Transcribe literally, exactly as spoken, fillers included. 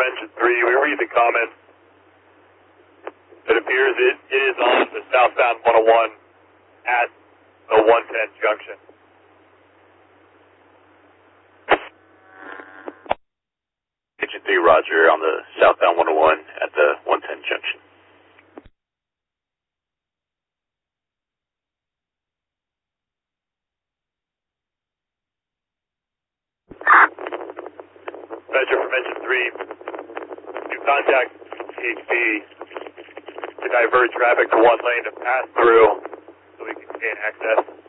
from engine three. We read the comments. It appears it, it is on the southbound one oh one at the one ten junction. Engine three, roger, on the southbound one oh one at the one ten junction. Measure from engine three. You contact H P to divert traffic to one lane to pass through so we can gain access.